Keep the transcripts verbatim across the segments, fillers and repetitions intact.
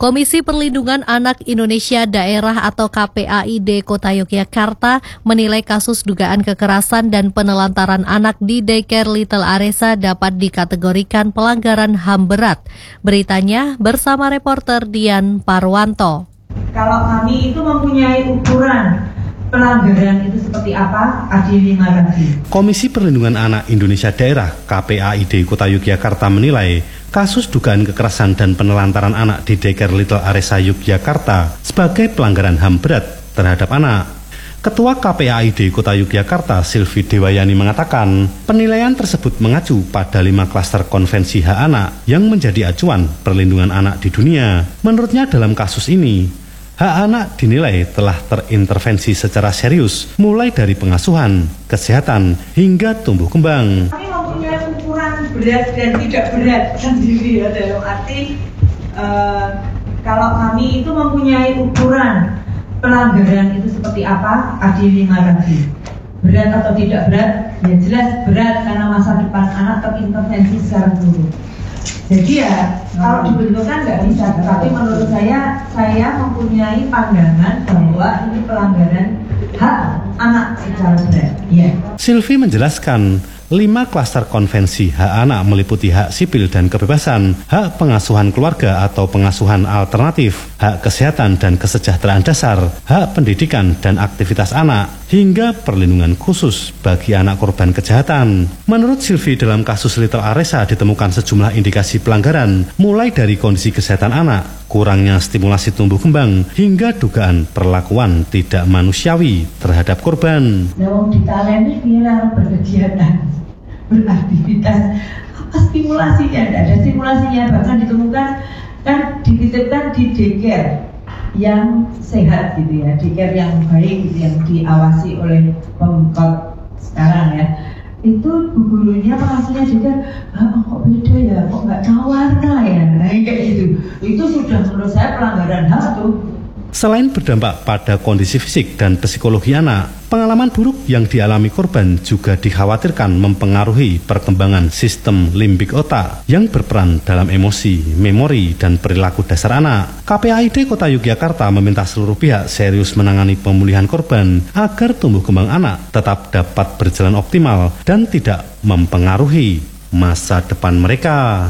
Komisi Perlindungan Anak Indonesia Daerah atau K P A I D Kota Yogyakarta menilai kasus dugaan kekerasan dan penelantaran anak di Daycare Little Aresa dapat dikategorikan pelanggaran H A M berat. Beritanya bersama reporter Dian Parwanto. Kalau kami itu mempunyai ukuran pelanggaran itu seperti apa? Adil lima tadi. Komisi Perlindungan Anak Indonesia Daerah K P A I D Kota Yogyakarta menilai kasus dugaan kekerasan dan penelantaran anak di Daycare Little Aresa Yogyakarta sebagai pelanggaran H A M berat terhadap anak. Ketua K P A I D Kota Yogyakarta, Silvi Dewayani mengatakan, penilaian tersebut mengacu pada lima klaster konvensi hak anak yang menjadi acuan perlindungan anak di dunia. Menurutnya dalam kasus ini, hak anak dinilai telah terintervensi secara serius, mulai dari pengasuhan, kesehatan, hingga tumbuh kembang. Kami mempunyai ukuran berat dan tidak berat sendiri ya, dalam arti uh, kalau kami itu mempunyai ukuran pelanggaran itu seperti apa? Adil lima tadi. Berat atau tidak berat? Ya jelas berat karena masa depan anak terintervensi secara turut. Jadi ya kalau dibentukkan nggak bisa, tapi menurut saya saya mempunyai pandangan bahwa ini pelanggaran hak anak secara berat. Ya. Silvi menjelaskan, lima klaster konvensi hak anak meliputi hak sipil dan kebebasan, hak pengasuhan keluarga atau pengasuhan alternatif, hak kesehatan dan kesejahteraan dasar, hak pendidikan dan aktivitas anak, hingga perlindungan khusus bagi anak korban kejahatan. Menurut Silvi, dalam kasus Little Aresa ditemukan sejumlah indikasi pelanggaran, mulai dari kondisi kesehatan anak, kurangnya stimulasi tumbuh kembang, hingga dugaan perlakuan tidak manusiawi terhadap korban. Nah, ditaleni kira berkegiatan, beraktivitas, apa stimulasinya? Tidak ada stimulasinya, bahkan ditemukan kan dititipkan di daycare yang sehat gitu ya, daycare yang baik gitu, yang diawasi oleh pemkot sekarang ya. Itu gurunya pengasuhnya juga, ah, kok beda ya, kok nggak tahu warna ya, nah kayak gitu. Itu sudah menurut saya pelanggaran H A M tuh. Selain berdampak pada kondisi fisik dan psikologi anak, pengalaman buruk yang dialami korban juga dikhawatirkan mempengaruhi perkembangan sistem limbik otak yang berperan dalam emosi, memori, dan perilaku dasar anak. K P A I D Kota Yogyakarta meminta seluruh pihak serius menangani pemulihan korban agar tumbuh kembang anak tetap dapat berjalan optimal dan tidak mempengaruhi masa depan mereka.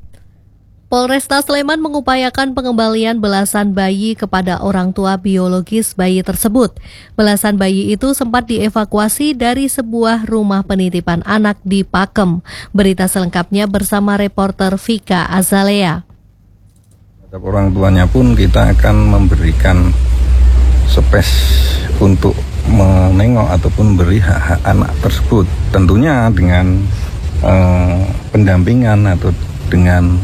Polresta Sleman mengupayakan pengembalian belasan bayi kepada orang tua biologis bayi tersebut. Belasan bayi itu sempat dievakuasi dari sebuah rumah penitipan anak di Pakem. Berita selengkapnya bersama reporter Vika Azalea. Orang tuanya pun kita akan memberikan space untuk menengok ataupun beri hak-hak anak tersebut. Tentunya dengan eh, pendampingan atau dengan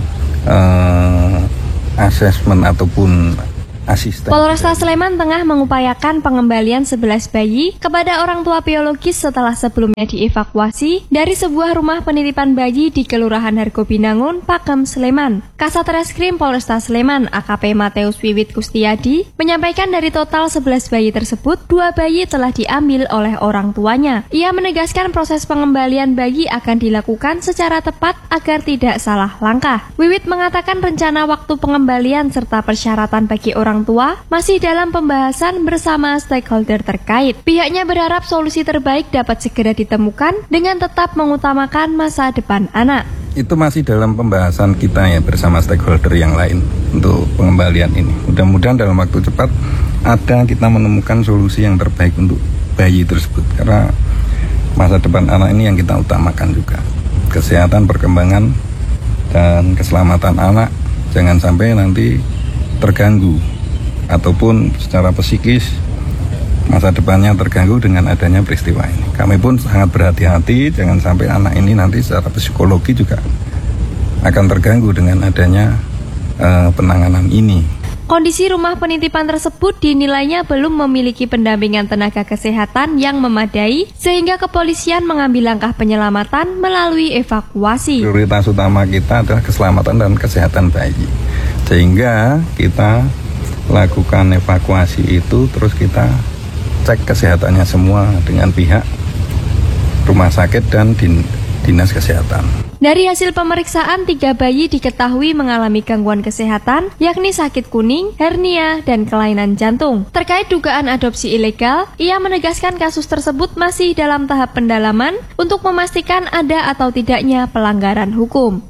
Uh, asesmen ataupun asisten. Polresta Sleman tengah mengupayakan pengembalian sebelas bayi kepada orang tua biologis setelah sebelumnya dievakuasi dari sebuah rumah penitipan bayi di Kelurahan Hargobinangun, Pakem, Sleman. Kasat Reskrim Polresta Sleman A K P Mateus Wiwit Kustiyadi menyampaikan dari total sebelas bayi tersebut, dua bayi telah diambil oleh orang tuanya. Ia menegaskan proses pengembalian bayi akan dilakukan secara tepat agar tidak salah langkah. Wiwit mengatakan rencana waktu pengembalian serta persyaratan bagi orang tua masih dalam pembahasan bersama stakeholder terkait. Pihaknya berharap solusi terbaik dapat segera ditemukan dengan tetap mengutamakan masa depan anak. Itu masih dalam pembahasan kita ya bersama stakeholder yang lain untuk pengembalian ini. Mudah-mudahan dalam waktu cepat ada kita menemukan solusi yang terbaik untuk bayi tersebut, karena masa depan anak ini yang kita utamakan juga. Kesehatan, perkembangan, dan keselamatan anak jangan sampai nanti terganggu ataupun secara psikis masa depannya terganggu dengan adanya peristiwa ini. Kami pun sangat berhati-hati jangan sampai anak ini nanti secara psikologi juga akan terganggu dengan adanya uh, penanganan ini. Kondisi rumah penitipan tersebut dinilainya belum memiliki pendampingan tenaga kesehatan yang memadai sehingga kepolisian mengambil langkah penyelamatan melalui evakuasi. Prioritas utama kita adalah keselamatan dan kesehatan bayi. Sehingga kita lakukan evakuasi itu, terus kita cek kesehatannya semua dengan pihak rumah sakit dan din, dinas kesehatan. Dari hasil pemeriksaan, tiga bayi diketahui mengalami gangguan kesehatan, yakni sakit kuning, hernia, dan kelainan jantung. Terkait dugaan adopsi ilegal, ia menegaskan kasus tersebut masih dalam tahap pendalaman untuk memastikan ada atau tidaknya pelanggaran hukum.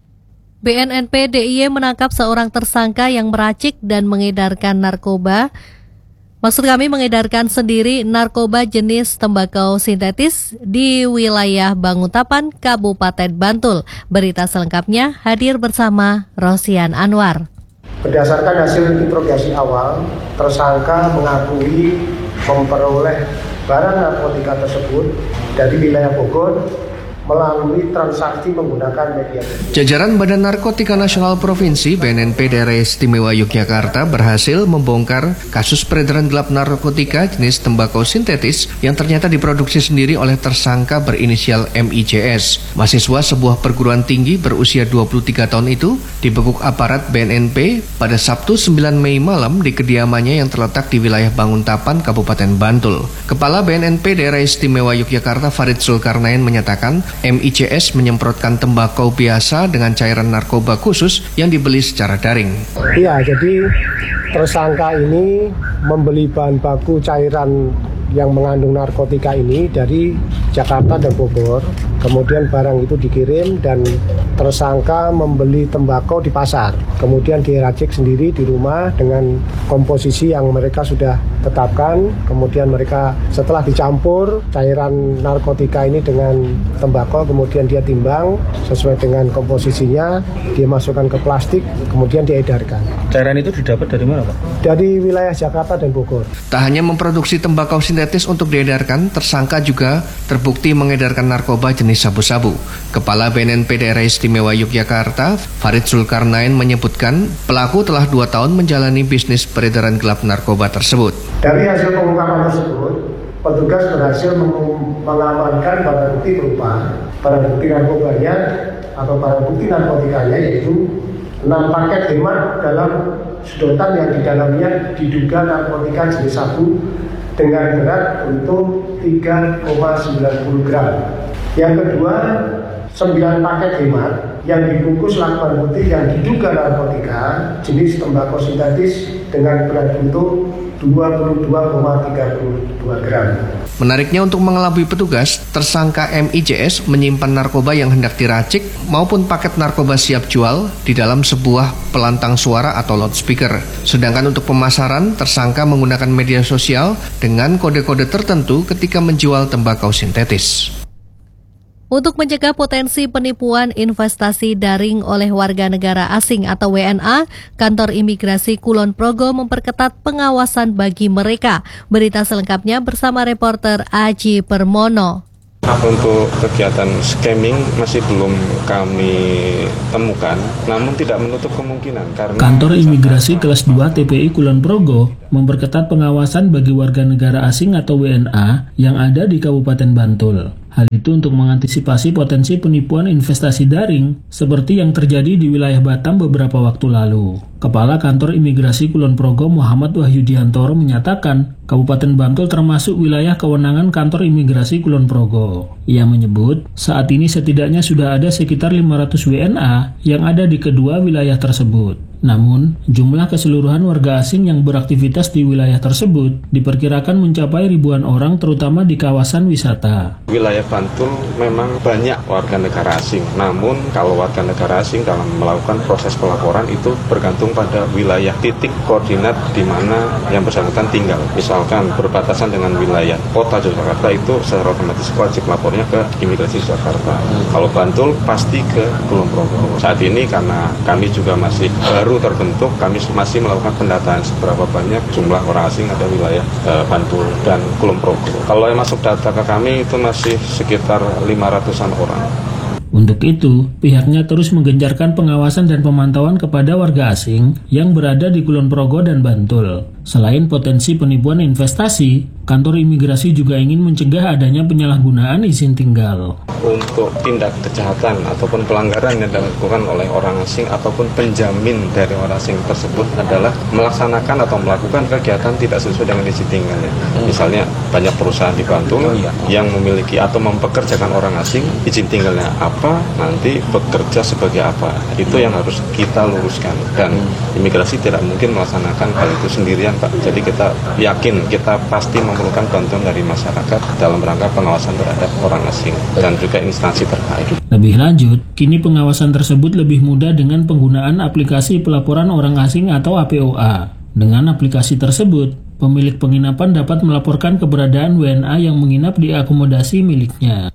B N N P D I Y menangkap seorang tersangka yang meracik dan mengedarkan narkoba. Maksud kami mengedarkan sendiri narkoba jenis tembakau sintetis di wilayah Bangutapan, Kabupaten Bantul. Berita selengkapnya hadir bersama Rosian Anwar. Berdasarkan hasil interogasi awal, tersangka mengakui memperoleh barang narkotika tersebut dari wilayah Bogor melalui transaksi menggunakan media. Jajaran Badan Narkotika Nasional Provinsi B N N P Daerah Istimewa Yogyakarta berhasil membongkar kasus peredaran gelap narkotika jenis tembakau sintetis yang ternyata diproduksi sendiri oleh tersangka berinisial M I C S. Mahasiswa sebuah perguruan tinggi berusia dua puluh tiga tahun itu dibekuk aparat B N N P pada Sabtu sembilan Mei malam di kediamannya yang terletak di wilayah Banguntapan, Kabupaten Bantul. Kepala B N N P Daerah Istimewa Yogyakarta Farid Zulkarnain menyatakan M I C S menyemprotkan tembakau biasa dengan cairan narkoba khusus yang dibeli secara daring. Iya, jadi tersangka ini membeli bahan baku cairan yang mengandung narkotika ini dari Jakarta dan Bogor. Kemudian barang itu dikirim dan tersangka membeli tembakau di pasar. Kemudian diracik sendiri di rumah dengan komposisi yang mereka sudah tetapkan. Kemudian mereka setelah dicampur cairan narkotika ini dengan tembakau, kemudian dia timbang sesuai dengan komposisinya, dia masukkan ke plastik, kemudian diedarkan. Cairan itu didapat dari mana, Pak? Dari wilayah Jakarta dan Bogor. Tak hanya memproduksi tembakau sintetis untuk diedarkan, tersangka juga terbukti mengedarkan narkoba jenis sabu-sabu. Kepala B N N P Daerah Istimewa Yogyakarta, Farid Zulkarnain menyebutkan pelaku telah dua tahun menjalani bisnis peredaran gelap narkoba tersebut. Dari hasil pengungkapan tersebut, petugas berhasil mengamankan barang bukti berupa barang bukti narkobanya atau barang bukti narkotikanya yaitu enam paket hemat dalam sedotan yang di dalamnya diduga narkotika jenis sabu dengan berat untuk tiga koma sembilan puluh gram. Yang kedua, sembilan paket hemat yang dibungkus lakban putih yang diduga narkotika jenis tembakau sintetis dengan berat untuk dua puluh dua koma tiga dua gram. Menariknya, untuk mengelabui petugas, tersangka M I C S menyimpan narkoba yang hendak diracik maupun paket narkoba siap jual di dalam sebuah pelantang suara atau loudspeaker. Sedangkan untuk pemasaran, tersangka menggunakan media sosial dengan kode-kode tertentu ketika menjual tembakau sintetis. Untuk mencegah potensi penipuan investasi daring oleh warga negara asing atau W N A, Kantor Imigrasi Kulon Progo memperketat pengawasan bagi mereka. Berita selengkapnya bersama reporter Aji Permono. Untuk kegiatan scamming masih belum kami temukan, namun tidak menutup kemungkinan karena Kantor Imigrasi Kelas dua T P I Kulon Progo memperketat pengawasan bagi warga negara asing atau W N A yang ada di Kabupaten Bantul. Hal itu untuk mengantisipasi potensi penipuan investasi daring seperti yang terjadi di wilayah Batam beberapa waktu lalu. Kepala Kantor Imigrasi Kulon Progo Muhammad Wahyudiantoro menyatakan Kabupaten Bantul termasuk wilayah kewenangan Kantor Imigrasi Kulon Progo. Ia menyebut saat ini setidaknya sudah ada sekitar lima ratus W N A yang ada di kedua wilayah tersebut. Namun, jumlah keseluruhan warga asing yang beraktivitas di wilayah tersebut diperkirakan mencapai ribuan orang terutama di kawasan wisata. Wilayah Bantul memang banyak warga negara asing, namun kalau warga negara asing dalam melakukan proses pelaporan itu bergantung pada wilayah titik koordinat di mana yang bersangkutan tinggal. Misalkan berbatasan dengan wilayah kota Yogyakarta itu secara otomatis wajib lapornya ke Imigrasi Jakarta. Kalau Bantul pasti ke Kulon Progo. Saat ini karena kami juga masih baru terbentuk, kami masih melakukan pendataan seberapa banyak jumlah orang asing ada wilayah e, Bantul dan Kulon Progo. Kalau yang masuk data ke kami itu masih sekitar lima ratusan orang. Untuk itu, pihaknya terus menggencarkan pengawasan dan pemantauan kepada warga asing yang berada di Kulon Progo dan Bantul. Selain potensi penipuan investasi, kantor imigrasi juga ingin mencegah adanya penyalahgunaan izin tinggal. Untuk tindak kejahatan ataupun pelanggaran yang dilakukan oleh orang asing ataupun penjamin dari orang asing tersebut adalah melaksanakan atau melakukan kegiatan tidak sesuai dengan izin tinggalnya. Misalnya banyak perusahaan di Bantul yang memiliki atau mempekerjakan orang asing, izin tinggalnya apa, nanti bekerja sebagai apa. Itu yang harus kita luruskan, dan imigrasi tidak mungkin melaksanakan hal itu sendirian, Pak. Jadi kita yakin, kita pasti memerlukan bantuan dari masyarakat dalam rangka pengawasan terhadap orang asing dan juga instansi terkait. Lebih lanjut, kini pengawasan tersebut lebih mudah dengan penggunaan aplikasi pelaporan orang asing atau A P O A. Dengan aplikasi tersebut, pemilik penginapan dapat melaporkan keberadaan W N A yang menginap di akomodasi miliknya.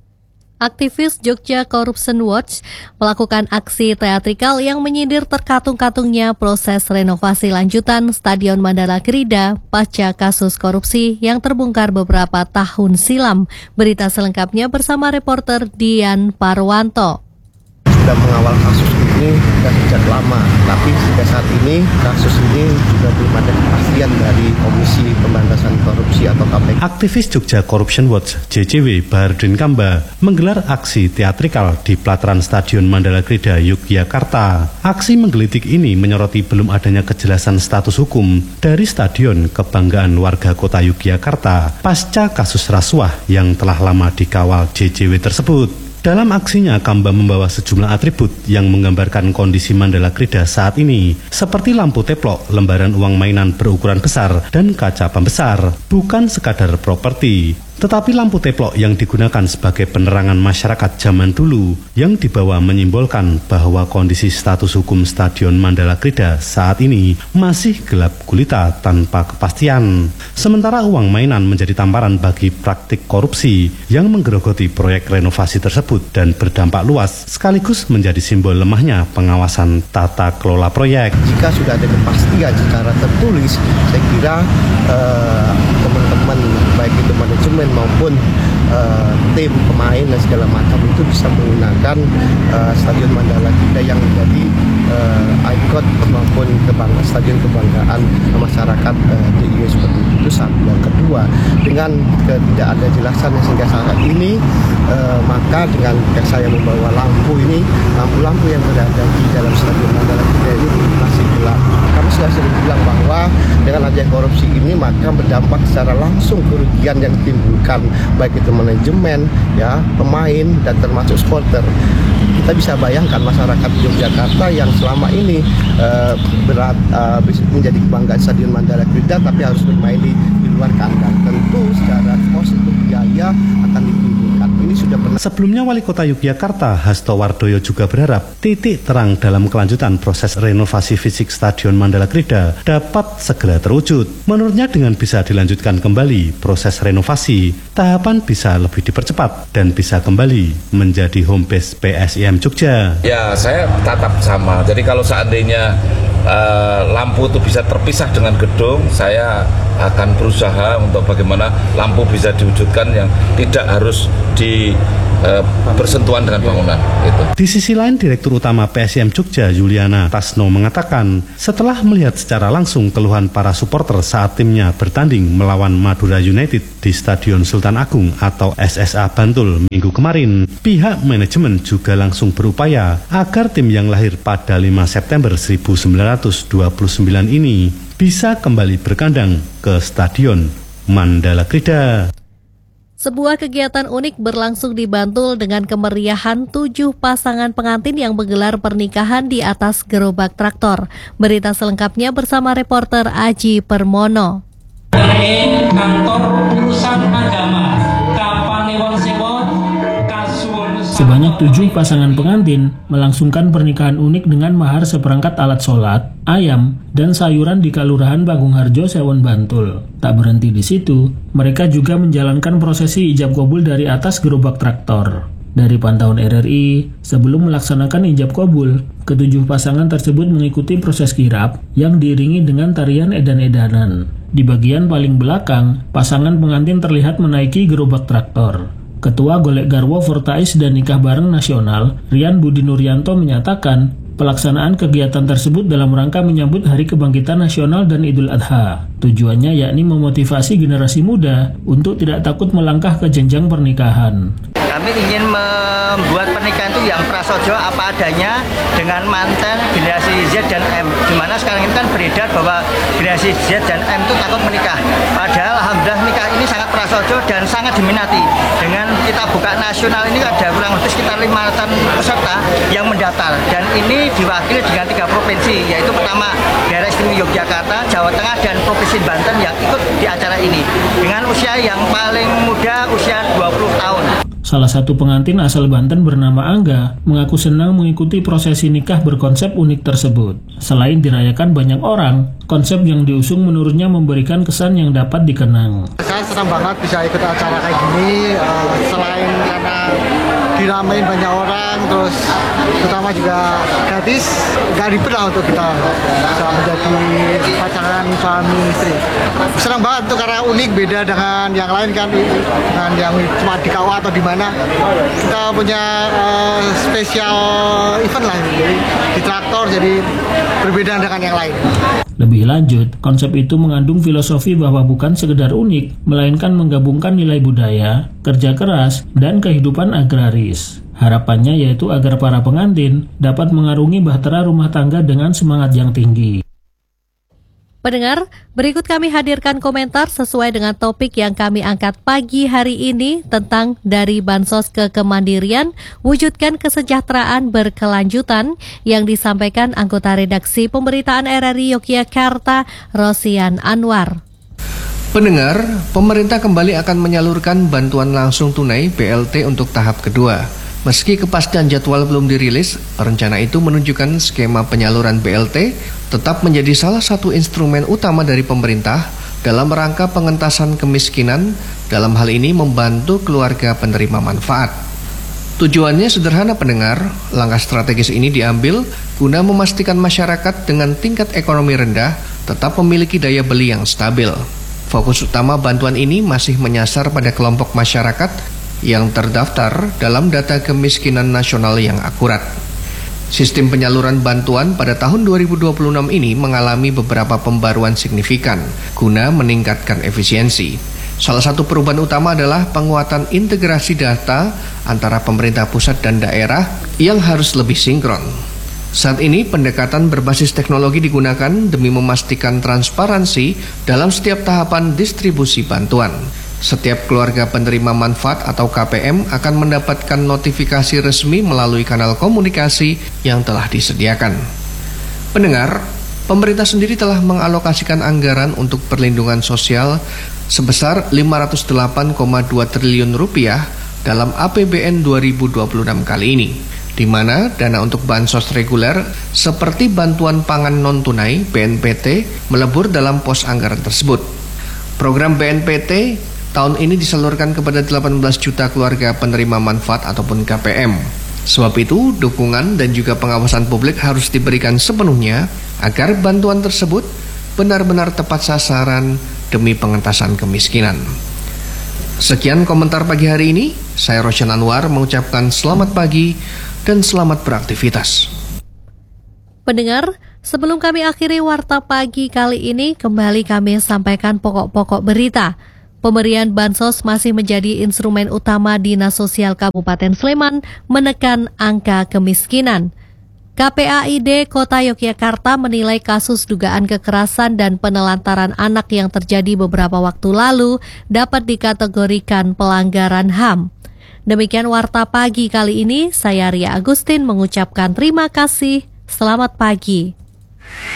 Aktivis Jogja Corruption Watch melakukan aksi teatrikal yang menyindir terkatung-katungnya proses renovasi lanjutan Stadion Mandala Krida pasca kasus korupsi yang terbongkar beberapa tahun silam. Berita selengkapnya bersama reporter Dian Parwanto. Sudah mengawal kasus ini sudah sejak lama, tapi hingga saat ini kasus ini juga belum ada kepastian dari Komisi Pemberantasan Korupsi atau K P K. Aktivis Jogja Corruption Watch J C W Bahardin Kamba menggelar aksi teatrikal di pelataran Stadion Mandala Krida, Yogyakarta. Aksi menggelitik ini menyoroti belum adanya kejelasan status hukum dari stadion kebanggaan warga kota Yogyakarta pasca kasus rasuah yang telah lama dikawal J C W tersebut. Dalam aksinya, Kamba membawa sejumlah atribut yang menggambarkan kondisi Mandala Krida saat ini, seperti lampu teplok, lembaran uang mainan berukuran besar, dan kaca pembesar, bukan sekadar properti. Tetapi lampu teplok yang digunakan sebagai penerangan masyarakat zaman dulu yang dibawa menyimbolkan bahwa kondisi status hukum Stadion Mandala Krida saat ini masih gelap gulita tanpa kepastian. Sementara uang mainan menjadi tamparan bagi praktik korupsi yang menggerogoti proyek renovasi tersebut dan berdampak luas, sekaligus menjadi simbol lemahnya pengawasan tata kelola proyek. Jika sudah ada kepastian secara tertulis, saya kira uh, teman-teman baik itu manajemen maupun uh, tim pemain dan segala macam itu bisa menggunakan uh, Stadion Mandala Krida yang menjadi uh, ikon maupun kebanggaan, stadion kebanggaan masyarakat uh, D I Y seperti itu. Satu. Yang kedua, dengan tidak ada jelasan sehingga saat ini uh, maka dengan saya membawa lampu ini, lampu-lampu yang berada di dalam Stadion Mandala Krida ini masih gelap. Kami sudah sering bilang bahwa dengan adanya korupsi ini maka berdampak secara langsung kerugian yang ditimbulkan baik itu manajemen, ya, pemain dan termasuk supporter. Kita bisa bayangkan masyarakat Yogyakarta yang selama ini uh, berat uh, menjadi kebanggaan Stadion Mandala Krida tapi harus bermain di, di luar kandang. Tentu secara kos itu biaya akan ditimbulkan. Ini sudah pernah. Sebelumnya Wali Kota Yogyakarta Hasto Wardoyo juga berharap titik terang dalam kelanjutan proses renovasi fisik Stadion Mandala Krida dapat segera terwujud. Menurutnya dengan bisa dilanjutkan kembali proses renovasi, tahapan bisa lebih dipercepat dan bisa kembali menjadi home base P S I M Jogja. Ya, saya tetap sama. Jadi kalau seandainya uh, lampu itu bisa terpisah dengan gedung, saya akan berusaha untuk bagaimana lampu bisa diwujudkan yang tidak harus di Uh, bersentuhan dengan bangunan itu. Di sisi lain, Direktur Utama P S I M Jogja Juliana Tasno mengatakan setelah melihat secara langsung keluhan para supporter saat timnya bertanding melawan Madura United di Stadion Sultan Agung atau S S A Bantul minggu kemarin, pihak manajemen juga langsung berupaya agar tim yang lahir pada lima September seribu sembilan ratus dua puluh sembilan ini bisa kembali berkandang ke Stadion Mandala Krida. Sebuah kegiatan unik berlangsung di Bantul dengan kemeriahan tujuh pasangan pengantin yang menggelar pernikahan di atas gerobak traktor. Berita selengkapnya bersama reporter Aji Permono. Dari kantor urusan agama, Kapanewon Sewon, Kasuwon. Sebanyak tujuh pasangan pengantin melangsungkan pernikahan unik dengan mahar seperangkat alat sholat, ayam, dan sayuran di Kelurahan Bagung Harjo, Sewon, Bantul. Tak berhenti di situ, mereka juga menjalankan prosesi ijab kabul dari atas gerobak traktor. Dari pantauan R R I, sebelum melaksanakan ijab kabul, ketujuh pasangan tersebut mengikuti proses kirap yang diiringi dengan tarian edan-edanan. Di bagian paling belakang, pasangan pengantin terlihat menaiki gerobak traktor. Ketua Golek Garwo Fortais dan Nikah Bareng Nasional, Rian Budi Nuryanto, menyatakan pelaksanaan kegiatan tersebut dalam rangka menyambut Hari Kebangkitan Nasional dan Idul Adha. Tujuannya yakni memotivasi generasi muda untuk tidak takut melangkah ke jenjang pernikahan. Kami ingin membuat pernikahan itu yang prasojo apa adanya dengan mantan generasi Z dan M. Dimana sekarang ini kan beredar bahwa generasi Z dan M itu takut menikah. Padahal alhamdulillah nikah ini sangat prasojo dan sangat diminati. Dengan kita buka nasional ini ada kurang lebih sekitar lima ratus peserta yang mendaftar. Dan ini diwakili dengan tiga provinsi, yaitu pertama daerah istimewa Yogyakarta, Jawa Tengah, dan Provinsi Banten yang ikut di acara ini. Dengan usia yang paling muda, usia dua puluh tahun. Salah satu pengantin asal Banten bernama Angga mengaku senang mengikuti prosesi nikah berkonsep unik tersebut. Selain dirayakan banyak orang, konsep yang diusung menurutnya memberikan kesan yang dapat dikenang. Saya senang banget bisa ikut acara kayak gini, uh, selain karena diramein banyak orang, terus terutama juga gratis, gak ribet lah untuk kita bisa menjadi pasangan suami istri. Senang banget tuh karena unik, beda dengan yang lain kan, dengan yang cuma di K U A atau di mana. Kita punya uh, spesial event lah, jadi di traktor, jadi berbeda dengan yang lain. Lebih lanjut, konsep itu mengandung filosofi bahwa bukan sekedar unik, melainkan menggabungkan nilai budaya, kerja keras, dan kehidupan agraris. Harapannya yaitu agar para pengantin dapat mengarungi bahtera rumah tangga dengan semangat yang tinggi. Pendengar, berikut kami hadirkan komentar sesuai dengan topik yang kami angkat pagi hari ini tentang dari bansos ke kemandirian, wujudkan kesejahteraan berkelanjutan yang disampaikan anggota redaksi Pemberitaan R R I Yogyakarta, Rosian Anwar. Pendengar, pemerintah kembali akan menyalurkan bantuan langsung tunai B L T untuk tahap kedua. Meski kepastian jadwal belum dirilis, rencana itu menunjukkan skema penyaluran B L T tetap menjadi salah satu instrumen utama dari pemerintah dalam rangka pengentasan kemiskinan, dalam hal ini membantu keluarga penerima manfaat. Tujuannya sederhana pendengar, langkah strategis ini diambil guna memastikan masyarakat dengan tingkat ekonomi rendah tetap memiliki daya beli yang stabil. Fokus utama bantuan ini masih menyasar pada kelompok masyarakat yang terdaftar dalam data kemiskinan nasional yang akurat. Sistem penyaluran bantuan pada tahun dua ribu dua puluh enam ini mengalami beberapa pembaruan signifikan guna meningkatkan efisiensi. Salah satu perubahan utama adalah penguatan integrasi data antara pemerintah pusat dan daerah yang harus lebih sinkron. Saat ini pendekatan berbasis teknologi digunakan demi memastikan transparansi dalam setiap tahapan distribusi bantuan. Setiap keluarga penerima manfaat atau K P M akan mendapatkan notifikasi resmi melalui kanal komunikasi yang telah disediakan. Pendengar, pemerintah sendiri telah mengalokasikan anggaran untuk perlindungan sosial sebesar lima ratus delapan koma dua triliun rupiah dalam A P B N dua ribu dua puluh enam kali ini, di mana dana untuk bansos reguler seperti bantuan pangan non-tunai B N P T melebur dalam pos anggaran tersebut. Program B N P T tahun ini disalurkan kepada delapan belas juta keluarga penerima manfaat ataupun K P M. Sebab itu, dukungan dan juga pengawasan publik harus diberikan sepenuhnya agar bantuan tersebut benar-benar tepat sasaran demi pengentasan kemiskinan. Sekian komentar pagi hari ini, saya Rosian Anwar mengucapkan selamat pagi dan selamat beraktivitas. Pendengar, sebelum kami akhiri Warta Pagi kali ini, kembali kami sampaikan pokok-pokok berita. Pemberian bansos masih menjadi instrumen utama Dinas Sosial Kabupaten Sleman menekan angka kemiskinan. K P A I D Kota Yogyakarta menilai kasus dugaan kekerasan dan penelantaran anak yang terjadi beberapa waktu lalu dapat dikategorikan pelanggaran H A M. Demikian Warta Pagi kali ini, saya Ria Agustin mengucapkan terima kasih. Selamat pagi.